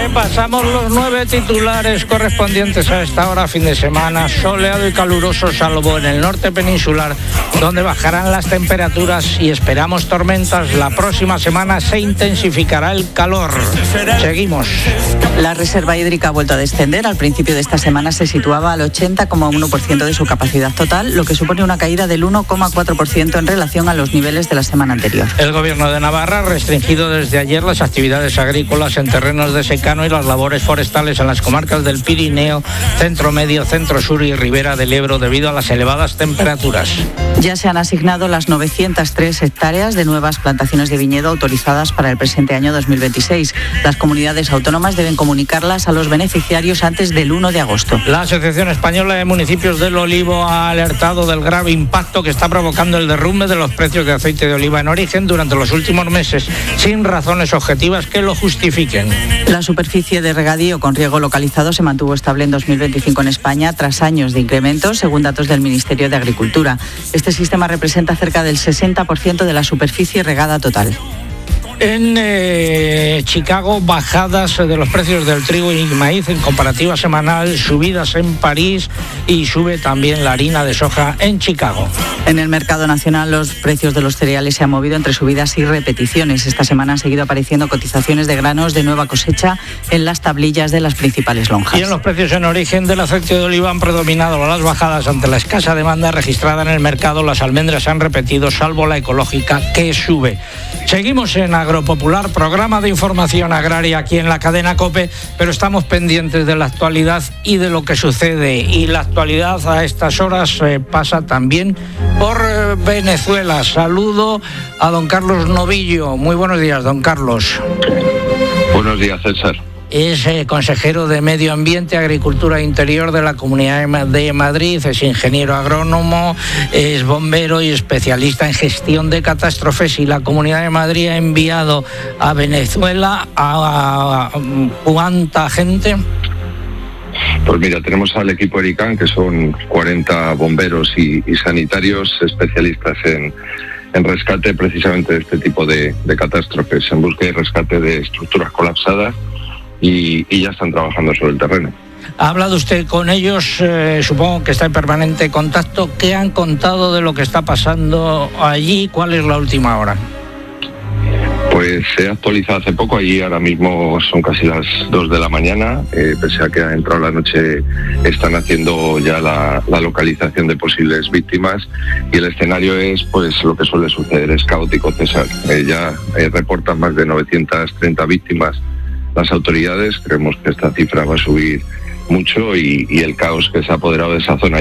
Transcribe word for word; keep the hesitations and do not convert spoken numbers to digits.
Repasamos los nueve titulares correspondientes a esta hora, fin de semana soleado y caluroso, salvo en el norte peninsular, donde bajarán las temperaturas y esperamos tormentas. La próxima semana se intensificará el calor. Seguimos. La reserva hídrica ha vuelto a descender. Al principio de esta semana se situaba al ochenta coma uno por ciento de su capacidad total, lo que supone una caída del uno coma cuatro por ciento en relación a los niveles de la semana anterior. El Gobierno de Navarra ha restringido desde ayer las actividades agrícolas en terrenos de secano y las labores forestales en las comarcas del Pirineo, Centro Medio, Centro Sur y Ribera del Ebro debido a las elevadas temperaturas. Ya se han asignado las novecientas tres hectáreas de nuevas plantaciones de viñedo autorizadas para el presente año dos mil veintiséis. Las comunidades autónomas deben comunicarlas a los beneficiarios antes del uno de agosto. La Asociación Española de Municipios del Olivo ha alertado del grave impacto que está provocando el derrumbe de los precios de aceite de oliva en origen durante los últimos meses, sin razones objetivas que lo justifiquen. La superficie de regadío con riego localizado se mantuvo estable en dos mil veinticinco en España tras años de incrementos, según datos del Ministerio de Agricultura. Este sistema representa cerca del sesenta por ciento de la superficie regada total. En eh, Chicago, bajadas de los precios del trigo y maíz en comparativa semanal, subidas en París y sube también la harina de soja en Chicago. En el mercado nacional, los precios de los cereales se han movido entre subidas y repeticiones. Esta semana han seguido apareciendo cotizaciones de granos de nueva cosecha en las tablillas de las principales lonjas. Y en los precios en origen del aceite de oliva han predominado las bajadas ante la escasa demanda registrada en el mercado. Las almendras han repetido, salvo la ecológica, que sube. Seguimos en Agropopular, programa de información agraria aquí en la cadena COPE, pero estamos pendientes de la actualidad y de lo que sucede. Y la actualidad a estas horas eh, pasa también por eh, Venezuela. Saludo a don Carlos Novillo. Muy buenos días, don Carlos. Buenos días, César. Es eh, consejero de Medio Ambiente, Agricultura e Interior de la Comunidad de Madrid, es ingeniero agrónomo, es bombero y especialista en gestión de catástrofes, y la Comunidad de Madrid ha enviado a Venezuela a, a, a ¿cuánta gente? Pues mira, tenemos al equipo ERICAN, que son cuarenta bomberos y, y sanitarios especialistas en, en rescate precisamente de este tipo de, de catástrofes, en búsqueda y rescate de estructuras colapsadas. Y, y ya están trabajando sobre el terreno. ¿Ha hablado usted con ellos? Eh, supongo que está en permanente contacto. ¿Qué han contado de lo que está pasando allí? ¿Cuál es la última hora? Pues se ha actualizado hace poco. Allí ahora mismo son casi las dos de la mañana. Eh, pese a que ha entrado la noche, están haciendo ya la, la localización de posibles víctimas. Y el escenario es, pues, lo que suele suceder, es caótico, César. Eh, ya eh, reportan más de novecientas treinta víctimas las autoridades. Creemos que esta cifra va a subir mucho y, y el caos que se ha apoderado de esa zona